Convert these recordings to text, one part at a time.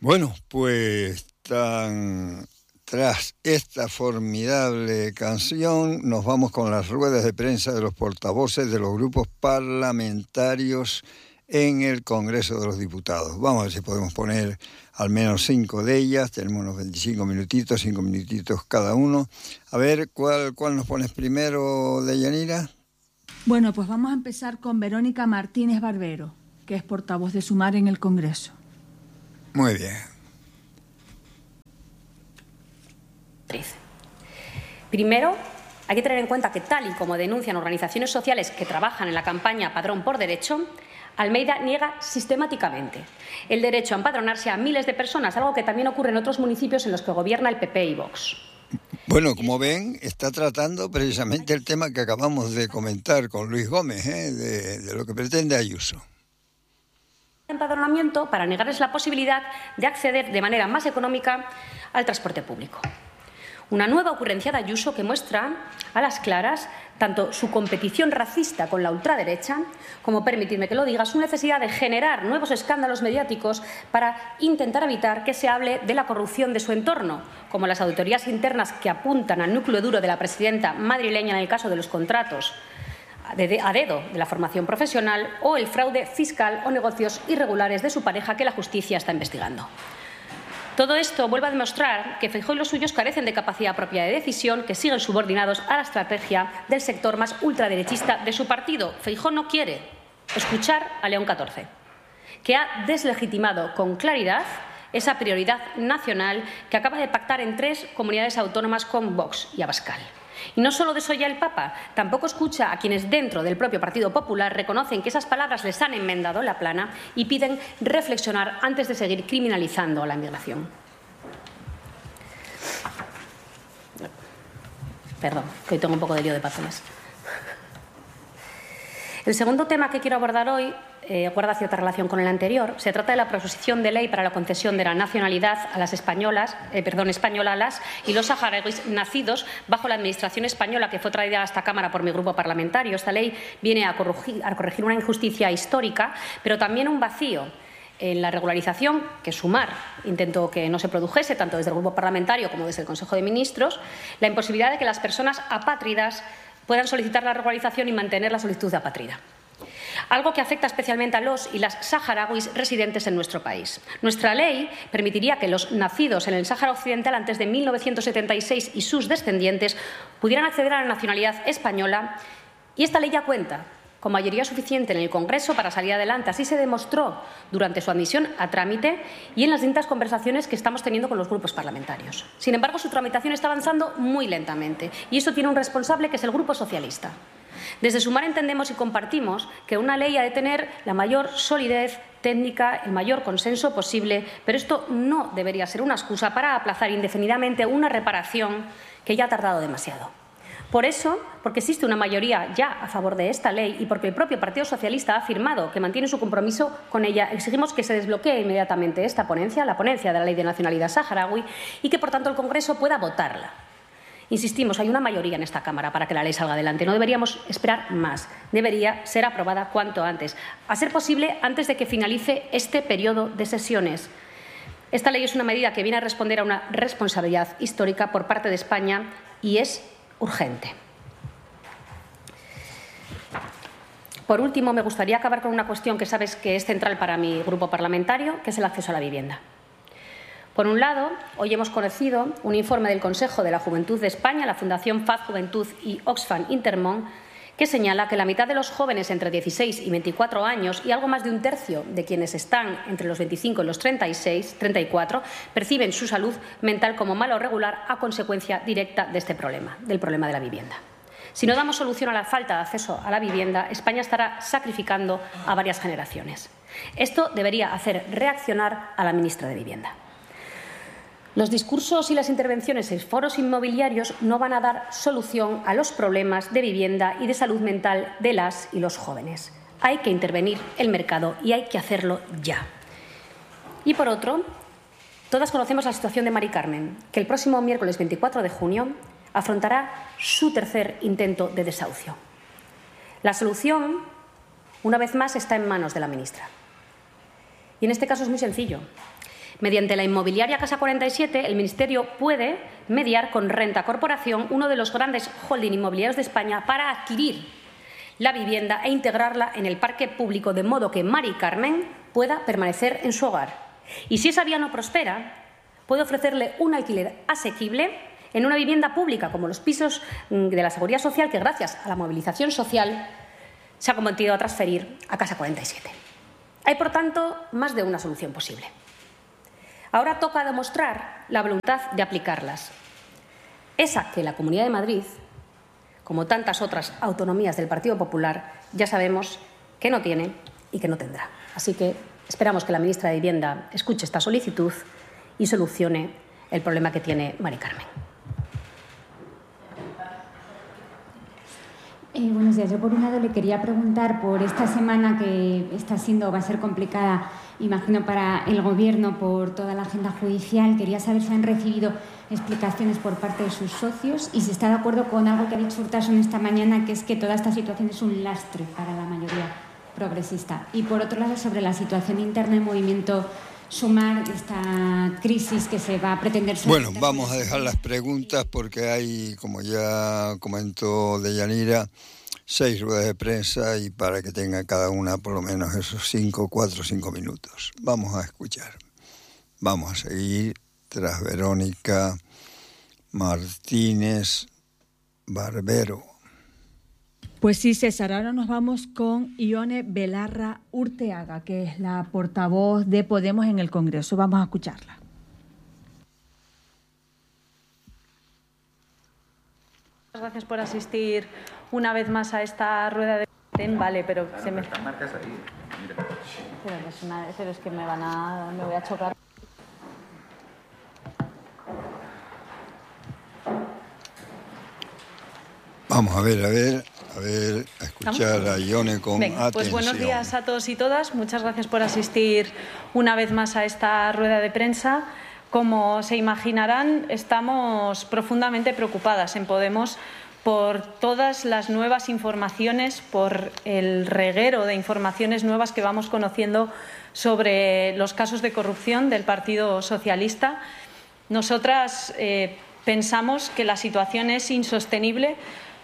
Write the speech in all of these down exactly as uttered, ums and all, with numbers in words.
Bueno, pues tan, tras esta formidable canción nos vamos con las ruedas de prensa de los portavoces de los grupos parlamentarios en el Congreso de los Diputados. Vamos a ver si podemos poner al menos cinco de ellas. Tenemos unos veinticinco minutitos, cinco minutitos cada uno. A ver, ¿cuál, cuál nos pones primero, Deyanira? Bueno, pues vamos a empezar con Verónica Martínez Barbero, que es portavoz de Sumar en el Congreso. Muy bien. Primero, hay que tener en cuenta que, tal y como denuncian organizaciones sociales que trabajan en la campaña Padrón por Derecho, Almeida niega sistemáticamente el derecho a empadronarse a miles de personas, algo que también ocurre en otros municipios en los que gobierna el P P y Vox. Bueno, como ven, está tratando precisamente el tema que acabamos de comentar con Luis Gómez, ¿eh? de, de lo que pretende Ayuso. Empadronamiento para negarles la posibilidad de acceder de manera más económica al transporte público. Una nueva ocurrencia de Ayuso que muestra a las claras tanto su competición racista con la ultraderecha como, permitidme que lo diga, su necesidad de generar nuevos escándalos mediáticos para intentar evitar que se hable de la corrupción de su entorno, como las auditorías internas que apuntan al núcleo duro de la presidenta madrileña en el caso de los contratos a dedo de la formación profesional o el fraude fiscal o negocios irregulares de su pareja que la justicia está investigando. Todo esto vuelve a demostrar que Feijóo y los suyos carecen de capacidad propia de decisión, que siguen subordinados a la estrategia del sector más ultraderechista de su partido. Feijóo no quiere escuchar a León catorce, que ha deslegitimado con claridad esa prioridad nacional que acaba de pactar en tres comunidades autónomas con Vox y Abascal. Y no solo desolla el Papa, tampoco escucha a quienes dentro del propio Partido Popular reconocen que esas palabras les han enmendado la plana y piden reflexionar antes de seguir criminalizando a la inmigración. Perdón, que hoy tengo un poco de lío de papeles. El segundo tema que quiero abordar hoy eh, guarda cierta relación con el anterior. Se trata de la proposición de ley para la concesión de la nacionalidad a las españolas, eh, perdón, españolas y los saharauis nacidos bajo la administración española, que fue traída a esta Cámara por mi grupo parlamentario. Esta ley viene a corregir, a corregir una injusticia histórica, pero también un vacío en la regularización que Sumar intentó que no se produjese, tanto desde el grupo parlamentario como desde el Consejo de Ministros, la imposibilidad de que las personas apátridas puedan solicitar la regularización y mantener la solicitud de apátrida. Algo que afecta especialmente a los y las saharauis residentes en nuestro país. Nuestra ley permitiría que los nacidos en el Sáhara Occidental antes de mil novecientos setenta y seis y sus descendientes pudieran acceder a la nacionalidad española, y esta ley ya cuenta con mayoría suficiente en el Congreso para salir adelante. Así se demostró durante su admisión a trámite y en las distintas conversaciones que estamos teniendo con los grupos parlamentarios. Sin embargo, su tramitación está avanzando muy lentamente y eso tiene un responsable, que es el Grupo Socialista. Desde Sumar entendemos y compartimos que una ley ha de tener la mayor solidez técnica, el mayor consenso posible, pero esto no debería ser una excusa para aplazar indefinidamente una reparación que ya ha tardado demasiado. Por eso, porque existe una mayoría ya a favor de esta ley y porque el propio Partido Socialista ha afirmado que mantiene su compromiso con ella, exigimos que se desbloquee inmediatamente esta ponencia, la ponencia de la Ley de Nacionalidad Saharaui, y que, por tanto, el Congreso pueda votarla. Insistimos, hay una mayoría en esta Cámara para que la ley salga adelante. No deberíamos esperar más. Debería ser aprobada cuanto antes. A ser posible, antes de que finalice este periodo de sesiones. Esta ley es una medida que viene a responder a una responsabilidad histórica por parte de España y es urgente. Por último, me gustaría acabar con una cuestión que sabes que es central para mi grupo parlamentario, que es el acceso a la vivienda. Por un lado, hoy hemos conocido un informe del Consejo de la Juventud de España, la Fundación F A D Juventud y Oxfam Intermón, que señala que la mitad de los jóvenes entre dieciséis y veinticuatro años y algo más de un tercio de quienes están entre los veinticinco y los treinta y seis, treinta y cuatro perciben su salud mental como mala o regular a consecuencia directa de este problema, del problema de la vivienda. Si no damos solución a la falta de acceso a la vivienda, España estará sacrificando a varias generaciones. Esto debería hacer reaccionar a la ministra de Vivienda. Los discursos y las intervenciones en foros inmobiliarios no van a dar solución a los problemas de vivienda y de salud mental de las y los jóvenes. Hay que intervenir el mercado y hay que hacerlo ya. Y por otro, todas conocemos la situación de Mari Carmen, que el próximo miércoles veinticuatro de junio afrontará su tercer intento de desahucio. La solución, una vez más, está en manos de la ministra. Y en este caso es muy sencillo. Mediante la inmobiliaria Casa cuarenta y siete, el Ministerio puede mediar con Renta Corporación, uno de los grandes holding inmobiliarios de España, para adquirir la vivienda e integrarla en el parque público, de modo que Mari Carmen pueda permanecer en su hogar. Y si esa vía no prospera, puede ofrecerle un alquiler asequible en una vivienda pública, como los pisos de la Seguridad Social, que gracias a la movilización social se ha cometido a transferir a Casa cuarenta y siete. Hay, por tanto, más de una solución posible. Ahora toca demostrar la voluntad de aplicarlas. Esa que la Comunidad de Madrid, como tantas otras autonomías del Partido Popular, ya sabemos que no tiene y que no tendrá. Así que esperamos que la ministra de Vivienda escuche esta solicitud y solucione el problema que tiene Mari Carmen. Eh, buenos días. Yo, por un lado, le quería preguntar por esta semana que está siendo, va a ser complicada, imagino, para el Gobierno por toda la agenda judicial. Quería saber si han recibido explicaciones por parte de sus socios y si está de acuerdo con algo que ha dicho Urtasun esta mañana, que es que toda esta situación es un lastre para la mayoría progresista. Y, por otro lado, sobre la situación interna del movimiento Sumar, esta crisis que se va a pretender... Bueno, vamos a dejar las preguntas porque hay, como ya comentó Deyanira, seis ruedas de prensa y para que tenga cada una por lo menos esos cinco, cuatro o cinco minutos. Vamos a escuchar. Vamos a seguir tras Verónica Martínez Barbero. Pues sí, César, ahora nos vamos con Ione Belarra Urteaga, que es la portavoz de Podemos en el Congreso. Vamos a escucharla. Muchas gracias por asistir una vez más a esta rueda de... Vale, pero claro, se me... Están marcas ahí. Mira. Pero es, una... pero es que me van a... me voy a chocar. Vamos a ver, a ver, a ver, a escuchar a Ione con Venga, atención. Pues buenos días a todos y todas. Muchas gracias por asistir una vez más a esta rueda de prensa. Como se imaginarán, estamos profundamente preocupadas en Podemos por todas las nuevas informaciones, por el reguero de informaciones nuevas que vamos conociendo sobre los casos de corrupción del Partido Socialista. Nosotras eh, pensamos que la situación es insostenible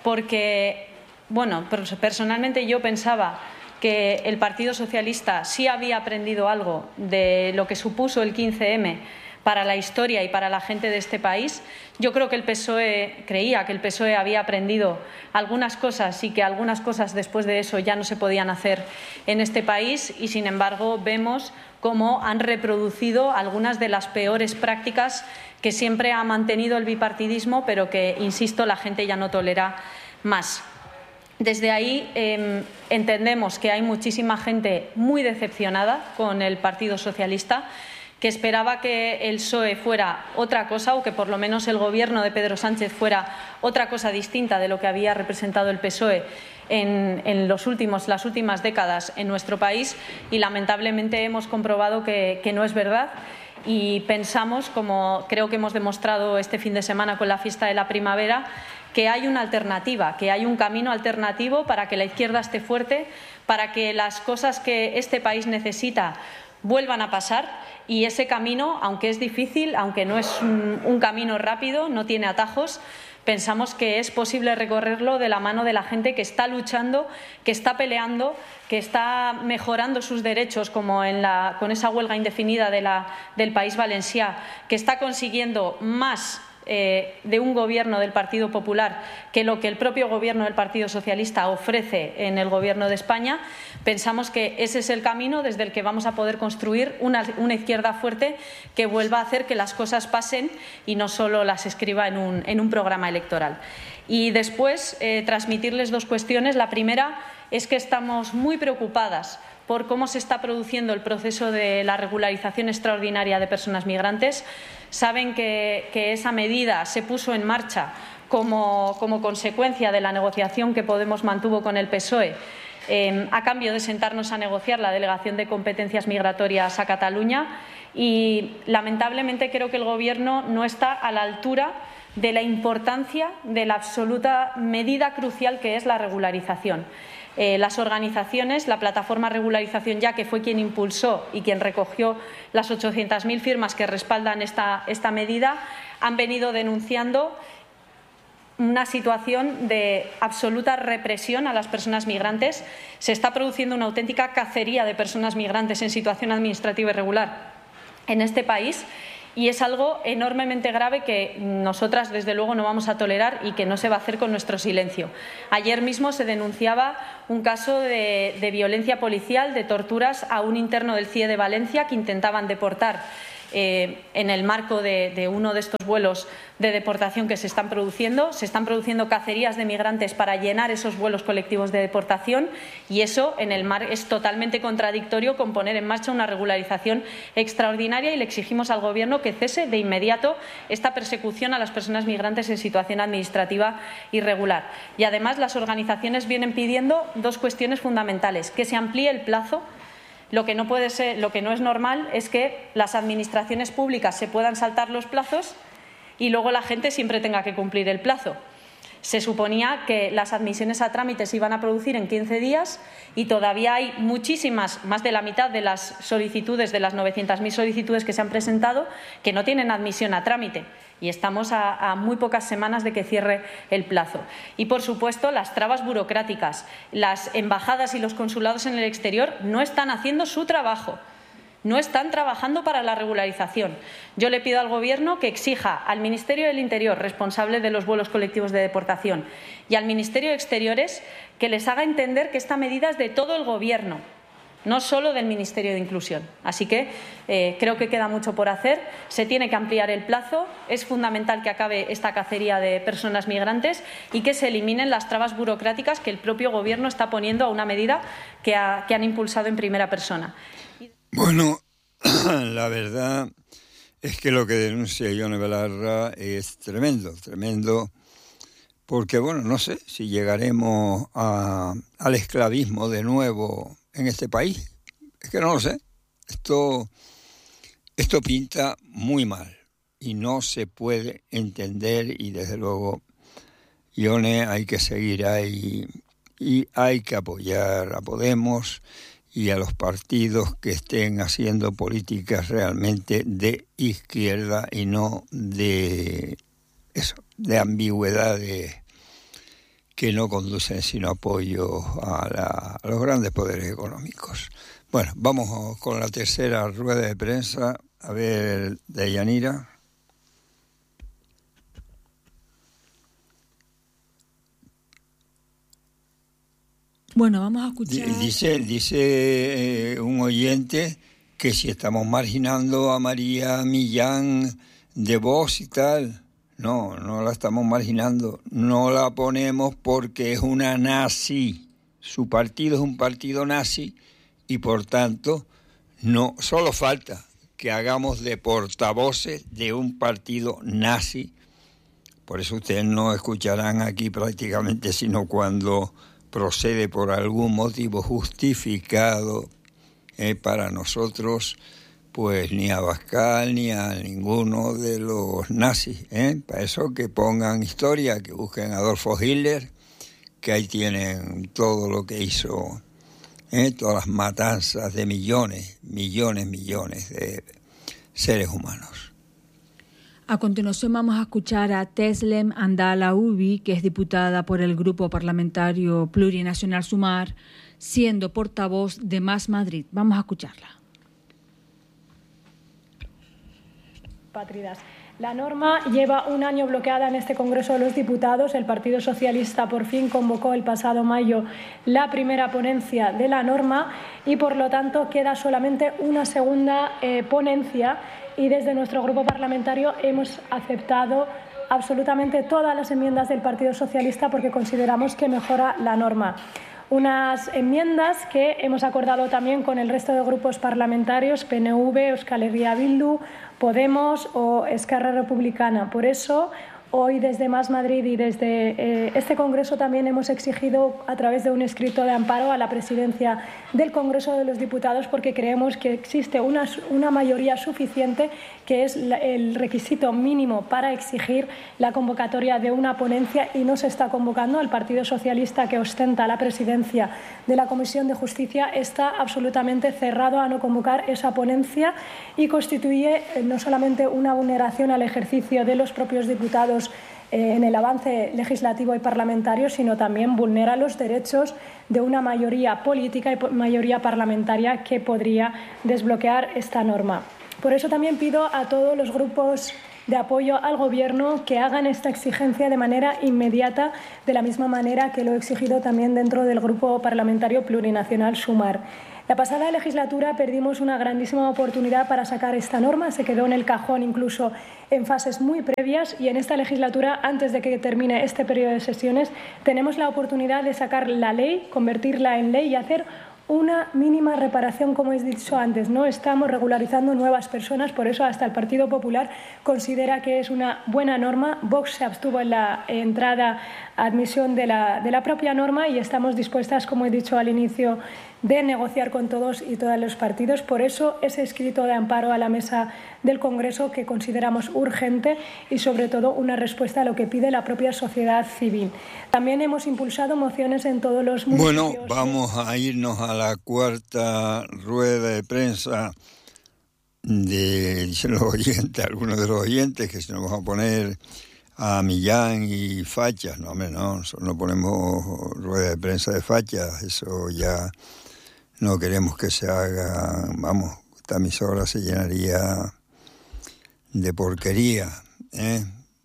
porque, bueno, personalmente yo pensaba que el Partido Socialista sí había aprendido algo de lo que supuso el quince eme para la historia y para la gente de este país. Yo creo que el P S O E, creía que el P S O E había aprendido algunas cosas y que algunas cosas después de eso ya no se podían hacer en este país y, sin embargo, vemos cómo han reproducido algunas de las peores prácticas que siempre ha mantenido el bipartidismo, pero que, insisto, la gente ya no tolera más. Desde ahí eh, entendemos que hay muchísima gente muy decepcionada con el Partido Socialista, que esperaba que el P S O E fuera otra cosa o que por lo menos el Gobierno de Pedro Sánchez fuera otra cosa distinta de lo que había representado el P S O E en, en los últimos, las últimas décadas en nuestro país y lamentablemente hemos comprobado que, que no es verdad. Y pensamos, como creo que hemos demostrado este fin de semana con la fiesta de la primavera, que hay una alternativa, que hay un camino alternativo para que la izquierda esté fuerte, para que las cosas que este país necesita vuelvan a pasar y ese camino, aunque es difícil, aunque no es un, un camino rápido, no tiene atajos, pensamos que es posible recorrerlo de la mano de la gente que está luchando, que está peleando, que está mejorando sus derechos, como en la, con esa huelga indefinida de la, del País Valencià, que está consiguiendo más eh, de un gobierno del Partido Popular que lo que el propio gobierno del Partido Socialista ofrece en el Gobierno de España. Pensamos que ese es el camino desde el que vamos a poder construir una, una izquierda fuerte que vuelva a hacer que las cosas pasen y no solo las escriba en un, en un programa electoral. Y después, eh, transmitirles dos cuestiones. La primera es que estamos muy preocupadas por cómo se está produciendo el proceso de la regularización extraordinaria de personas migrantes. Saben que, que esa medida se puso en marcha como, como consecuencia de la negociación que Podemos mantuvo con el P S O E, eh, a cambio de sentarnos a negociar la delegación de competencias migratorias a Cataluña. Y, lamentablemente, creo que el Gobierno no está a la altura de la importancia de la absoluta medida crucial que es la regularización. Eh, las organizaciones, la plataforma Regularización Ya, que fue quien impulsó y quien recogió las ochocientas mil firmas que respaldan esta, esta medida, han venido denunciando una situación de absoluta represión a las personas migrantes. Se está produciendo una auténtica cacería de personas migrantes en situación administrativa irregular en este país. Y es algo enormemente grave que nosotras, desde luego, no vamos a tolerar y que no se va a hacer con nuestro silencio. Ayer mismo se denunciaba un caso de, de violencia policial, de torturas a un interno del C I E de Valencia que intentaban deportar eh, en el marco de, de uno de estos vuelos de deportación que se están produciendo. Se están produciendo cacerías de migrantes para llenar esos vuelos colectivos de deportación y eso en el mar es totalmente contradictorio con poner en marcha una regularización extraordinaria, y le exigimos al Gobierno que cese de inmediato esta persecución a las personas migrantes en situación administrativa irregular. Y además las organizaciones vienen pidiendo dos cuestiones fundamentales: que se amplíe el plazo. Lo que no puede ser, lo que no es normal es que las administraciones públicas se puedan saltar los plazos y luego la gente siempre tenga que cumplir el plazo. Se suponía que las admisiones a trámite se iban a producir en quince días y todavía hay muchísimas, más de la mitad de las solicitudes, de las novecientas mil solicitudes que se han presentado, que no tienen admisión a trámite. Y estamos a, a muy pocas semanas de que cierre el plazo. Y, por supuesto, las trabas burocráticas. Las embajadas y los consulados en el exterior no están haciendo su trabajo. No están trabajando para la regularización. Yo le pido al Gobierno que exija al Ministerio del Interior, responsable de los vuelos colectivos de deportación, y al Ministerio de Exteriores que les haga entender que esta medida es de todo el Gobierno, no solo del Ministerio de Inclusión. Así que eh, creo que queda mucho por hacer. Se tiene que ampliar el plazo. Es fundamental que acabe esta cacería de personas migrantes y que se eliminen las trabas burocráticas que el propio Gobierno está poniendo a una medida que, ha, que han impulsado en primera persona. Bueno, la verdad es que lo que denuncia Ione Belarra es tremendo, tremendo, porque, bueno, no sé si llegaremos a, al esclavismo de nuevo en este país. Es que no lo sé. Esto, esto pinta muy mal y no se puede entender, y desde luego, Ione, hay que seguir ahí y hay que apoyar a Podemos y a los partidos que estén haciendo políticas realmente de izquierda y no de eso, de ambigüedades que no conducen sino apoyo a, la, a los grandes poderes económicos. Bueno, vamos con la tercera rueda de prensa. A ver, Deyanira. Bueno, vamos a escuchar. Dice, dice eh, un oyente que si estamos marginando a María Millán de Vox y tal. No, no la estamos marginando. No la ponemos porque es una nazi. Su partido es un partido nazi y, por tanto, no solo falta que hagamos de portavoces de un partido nazi. Por eso ustedes no escucharán aquí prácticamente sino cuando procede por algún motivo justificado eh, para nosotros, pues ni a Abascal ni a ninguno de los nazis. ¿eh? Para eso que pongan historia, que busquen a Adolfo Hitler, que ahí tienen todo lo que hizo, ¿eh? todas las matanzas de millones, millones, millones de seres humanos. A continuación vamos a escuchar a Teslem Andala Ubi, que es diputada por el Grupo Parlamentario Plurinacional Sumar, siendo portavoz de Más Madrid. Vamos a escucharla. Pátridas. La norma lleva un año bloqueada en este Congreso de los Diputados. El Partido Socialista por fin convocó el pasado mayo la primera ponencia de la norma y, por lo tanto, queda solamente una segunda eh, ponencia. Y desde nuestro grupo parlamentario hemos aceptado absolutamente todas las enmiendas del Partido Socialista porque consideramos que mejora la norma. Unas enmiendas que hemos acordado también con el resto de grupos parlamentarios, P N V, Euskal Herria Bildu, Podemos o Esquerra Republicana. Por eso, Hoy desde Más Madrid y desde eh, este Congreso también hemos exigido a través de un escrito de amparo a la presidencia del Congreso de los Diputados, porque creemos que existe una, una mayoría suficiente, que es la, el requisito mínimo para exigir la convocatoria de una ponencia, y no se está convocando. El Partido Socialista, que ostenta la presidencia de la Comisión de Justicia, está absolutamente cerrado a no convocar esa ponencia, y constituye eh, no solamente una vulneración al ejercicio de los propios diputados en el avance legislativo y parlamentario, sino también vulnera los derechos de una mayoría política y mayoría parlamentaria que podría desbloquear esta norma. Por eso también pido a todos los grupos de apoyo al Gobierno que hagan esta exigencia de manera inmediata, de la misma manera que lo he exigido también dentro del Grupo Parlamentario Plurinacional Sumar. La pasada legislatura perdimos una grandísima oportunidad para sacar esta norma, se quedó en el cajón incluso en fases muy previas, y en esta legislatura, antes de que termine este periodo de sesiones, tenemos la oportunidad de sacar la ley, convertirla en ley y hacer una mínima reparación, como he dicho antes. No estamos regularizando nuevas personas, por eso hasta el Partido Popular considera que es una buena norma. Vox se abstuvo en la entrada a admisión de la, de la propia norma, y estamos dispuestas, como he dicho al inicio, de negociar con todos y todos los partidos. Por eso ese escrito de amparo a la mesa del Congreso, que consideramos urgente, y sobre todo una respuesta a lo que pide la propia sociedad civil. También hemos impulsado mociones en todos los municipios. Bueno, vamos a irnos a la cuarta rueda de prensa de los oyentes, algunos de los oyentes, que si nos vamos a poner a Millán y fachas. No, hombre, no, no ponemos rueda de prensa de fachas, eso ya no queremos que se haga. Vamos, esta emisora se llenaría de porquería, ¿eh?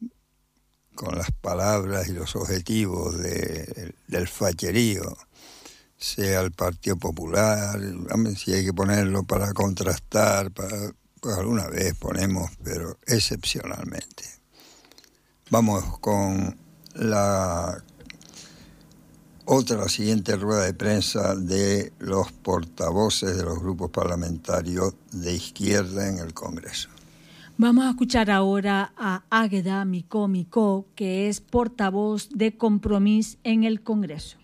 Con las palabras y los objetivos de, del facherío, sea el Partido Popular. Si hay que ponerlo para contrastar, para, pues alguna vez ponemos, pero excepcionalmente. Vamos con la otra, la siguiente rueda de prensa de los portavoces de los grupos parlamentarios de izquierda en el Congreso. Vamos a escuchar ahora a Águeda Micó Micó, que es portavoz de Compromís en el Congreso.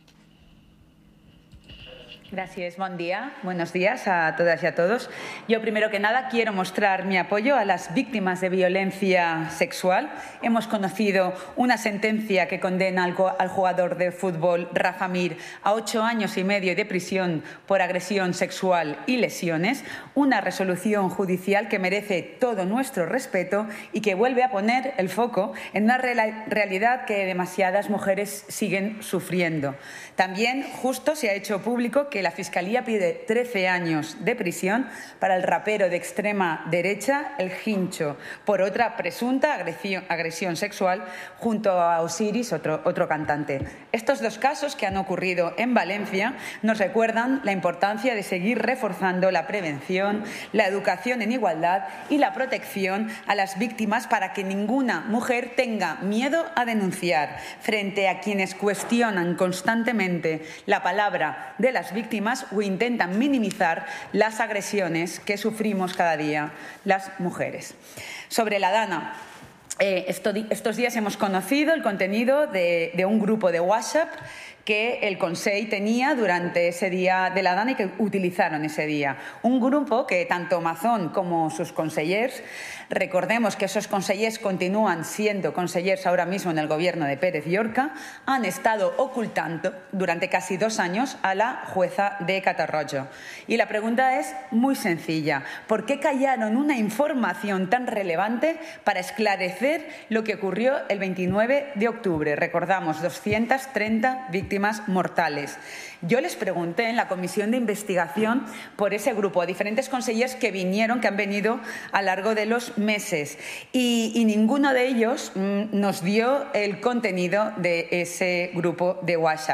Gracias, buen día. Buenos días a todas y a todos. Yo, primero que nada, quiero mostrar mi apoyo a las víctimas de violencia sexual. Hemos conocido una sentencia que condena al, al jugador de fútbol Rafa Mir a ocho años y medio de prisión por agresión sexual y lesiones. Una resolución judicial que merece todo nuestro respeto y que vuelve a poner el foco en una real, realidad que demasiadas mujeres siguen sufriendo. También justo se ha hecho público que la Fiscalía pide trece años de prisión para el rapero de extrema derecha, El Hincho, por otra presunta agresión, agresión sexual junto a Osiris, otro, otro cantante. Estos dos casos que han ocurrido en Valencia nos recuerdan la importancia de seguir reforzando la prevención, la educación en igualdad y la protección a las víctimas, para que ninguna mujer tenga miedo a denunciar frente a quienes cuestionan constantemente la palabra de las víctimas o intentan minimizar las agresiones que sufrimos cada día las mujeres. Sobre la Dana, eh, esto, estos días hemos conocido el contenido de, de un grupo de WhatsApp que el Consell tenía durante ese día de la Dana y que utilizaron ese día. Un grupo que tanto Mazón como sus consellers, recordemos que esos consellers continúan siendo consellers ahora mismo en el gobierno de Pérez Llorca, han estado ocultando durante casi dos años a la jueza de Catarroja. Y la pregunta es muy sencilla. ¿Por qué callaron una información tan relevante para esclarecer lo que ocurrió el veintinueve de octubre? Recordamos, doscientas treinta víctimas mortales. Yo les pregunté en la comisión de investigación por ese grupo, a diferentes consellers que vinieron, que han venido a lo largo de los meses, y, y ninguno de ellos mmm, nos dio el contenido de ese grupo de WhatsApp.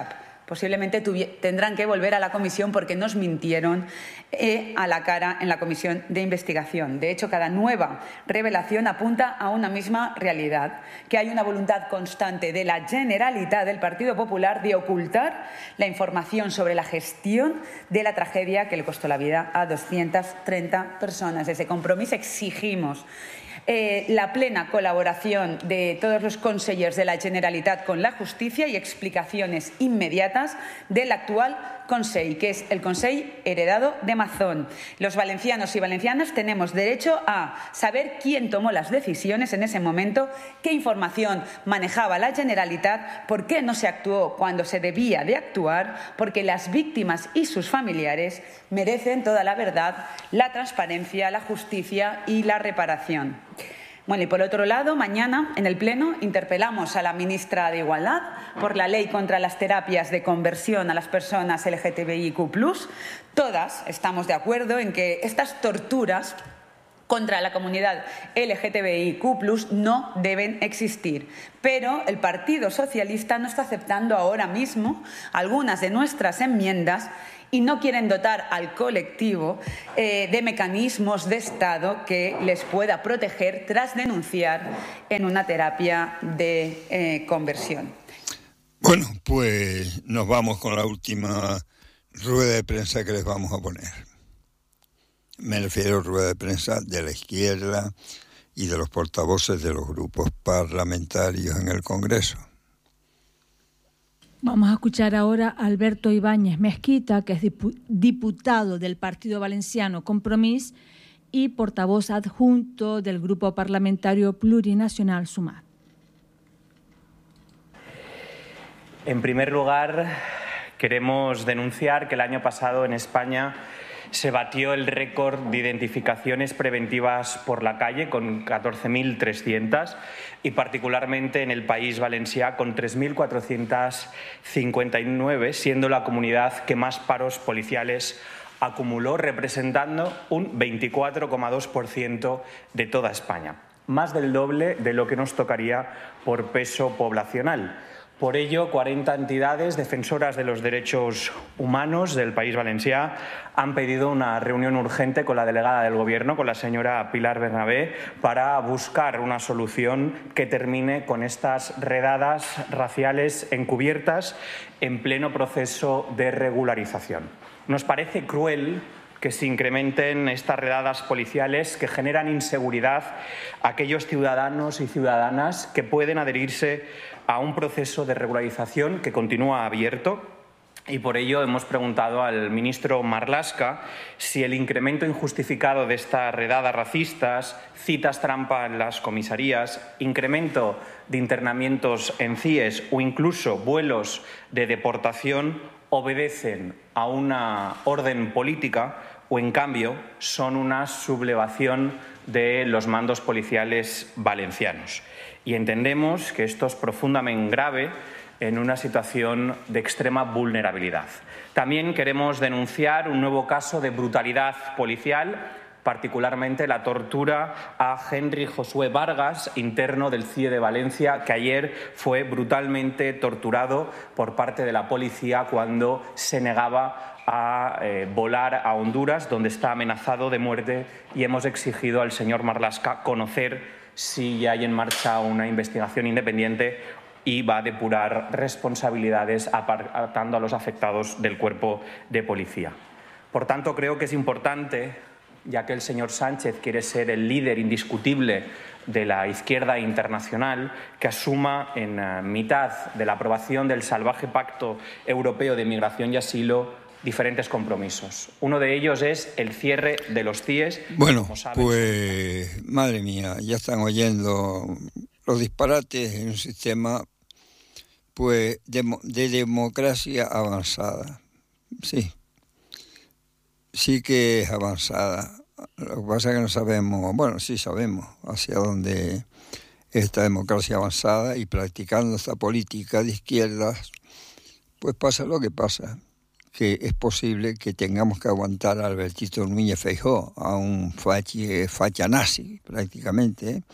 posiblemente tendrán que volver a la comisión porque nos mintieron eh, a la cara en la comisión de investigación. De hecho, cada nueva revelación apunta a una misma realidad, que hay una voluntad constante de la Generalitat del Partido Popular de ocultar la información sobre la gestión de la tragedia que le costó la vida a doscientas treinta personas. Ese compromiso exigimos Eh, la plena colaboración de todos los consellers de la Generalitat con la justicia y explicaciones inmediatas del actual Consell, que es el Consell heredado de Mazón. Los valencianos y valencianas tenemos derecho a saber quién tomó las decisiones en ese momento, qué información manejaba la Generalitat, por qué no se actuó cuando se debía de actuar, porque las víctimas y sus familiares merecen toda la verdad, la transparencia, la justicia y la reparación. Bueno, y por otro lado, mañana en el Pleno interpelamos a la ministra de Igualdad por la ley contra las terapias de conversión a las personas L G T B I Q plus. Todas estamos de acuerdo en que estas torturas contra la comunidad L G T B I Q plus no deben existir. Pero el Partido Socialista no está aceptando ahora mismo algunas de nuestras enmiendas y no quieren dotar al colectivo eh, de mecanismos de Estado que les pueda proteger tras denunciar en una terapia de eh, conversión. Bueno, pues nos vamos con la última rueda de prensa que les vamos a poner. Me refiero a rueda de prensa de la izquierda y de los portavoces de los grupos parlamentarios en el Congreso. Vamos a escuchar ahora a Alberto Ibáñez Mezquita, que es diputado del Partido Valenciano Compromís y portavoz adjunto del Grupo Parlamentario Plurinacional Sumar. En primer lugar, queremos denunciar que el año pasado en España se batió el récord de identificaciones preventivas por la calle con catorce mil trescientas y particularmente en el País Valencià con tres mil cuatrocientos cincuenta y nueve, siendo la comunidad que más paros policiales acumuló, representando un veinticuatro coma dos por ciento de toda España, más del doble de lo que nos tocaría por peso poblacional. Por ello, cuarenta entidades defensoras de los derechos humanos del País Valencià han pedido una reunión urgente con la delegada del Gobierno, con la señora Pilar Bernabé, para buscar una solución que termine con estas redadas raciales encubiertas en pleno proceso de regularización. Nos parece cruel que se incrementen estas redadas policiales que generan inseguridad a aquellos ciudadanos y ciudadanas que pueden adherirse a un proceso de regularización que continúa abierto, y por ello hemos preguntado al ministro Marlaska si el incremento injustificado de estas redadas racistas, citas trampa en las comisarías, incremento de internamientos en C I E S o incluso vuelos de deportación obedecen a una orden política o, en cambio, son una sublevación de los mandos policiales valencianos. Y entendemos que esto es profundamente grave en una situación de extrema vulnerabilidad. También queremos denunciar un nuevo caso de brutalidad policial, particularmente la tortura a Henry Josué Vargas, interno del C I E de Valencia, que ayer fue brutalmente torturado por parte de la policía cuando se negaba a eh, volar a Honduras, donde está amenazado de muerte, y hemos exigido al señor Marlaska conocer si ya hay en marcha una investigación independiente y va a depurar responsabilidades apartando a los afectados del cuerpo de policía. Por tanto, creo que es importante, ya que el señor Sánchez quiere ser el líder indiscutible de la izquierda internacional, que asuma en uh, mitad de la aprobación del salvaje Pacto Europeo de Migración y Asilo diferentes compromisos. Uno de ellos es el cierre de los C I E S. Bueno, pues, madre mía, ya están oyendo los disparates en un sistema pues de, de democracia avanzada. Sí, sí que es avanzada. Lo que pasa es que no sabemos, bueno, sí sabemos hacia dónde esta democracia avanzada, y practicando esta política de izquierdas, pues pasa lo que pasa, que es posible que tengamos que aguantar a Albertito Núñez Feijóo, a un fachi, facha nazi prácticamente, ¿eh?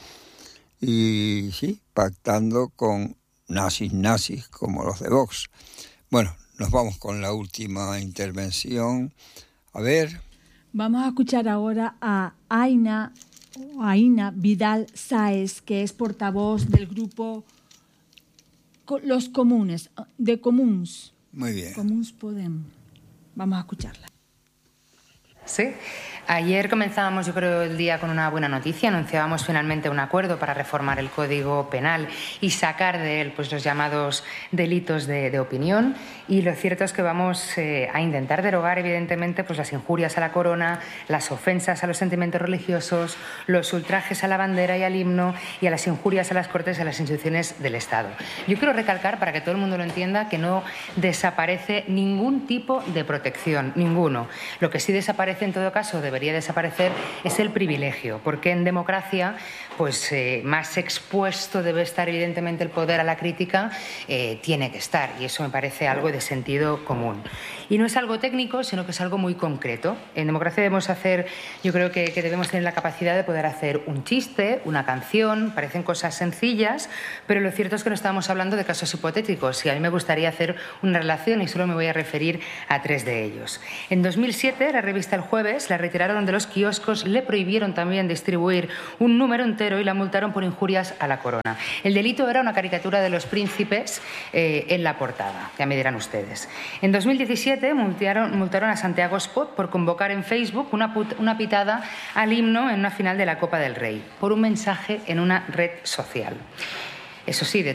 Y sí, pactando con nazis nazis como los de Vox. Bueno, nos vamos con la última intervención. A ver. Vamos a escuchar ahora a Aina, Aina Vidal Sáez, que es portavoz del grupo Los Comunes, de Comuns. Muy bien. Comuns Podem. Vamos a escucharla. Sí. Ayer comenzábamos, yo creo, el día con una buena noticia. Anunciábamos finalmente un acuerdo para reformar el Código Penal y sacar de él pues, los llamados delitos de, de opinión. Y lo cierto es que vamos eh, a intentar derogar, evidentemente, pues, las injurias a la corona, las ofensas a los sentimientos religiosos, los ultrajes a la bandera y al himno y a las injurias a las Cortes y a las instituciones del Estado. Yo quiero recalcar, para que todo el mundo lo entienda, que no desaparece ningún tipo de protección, ninguno. Lo que sí desaparece, en todo caso, debe debería desaparecer es el privilegio, porque en democracia pues eh, más expuesto debe estar evidentemente el poder a la crítica, eh, tiene que estar, y eso me parece algo de sentido común. Y no es algo técnico, sino que es algo muy concreto. En democracia debemos hacer, yo creo que, que debemos tener la capacidad de poder hacer un chiste, una canción, parecen cosas sencillas, pero lo cierto es que no estamos hablando de casos hipotéticos, y a mí me gustaría hacer una relación y solo me voy a referir a tres de ellos. En dos mil siete, la revista El Jueves la retiraron de los kioscos, le prohibieron también distribuir un número entero y la multaron por injurias a la corona. El delito era una caricatura de los príncipes eh, en la portada, ya me dirán ustedes. En dos mil diecisiete multaron, multaron a Santiago Spot por convocar en Facebook una, put, una pitada al himno en una final de la Copa del Rey, por un mensaje en una red social. Eso sí, de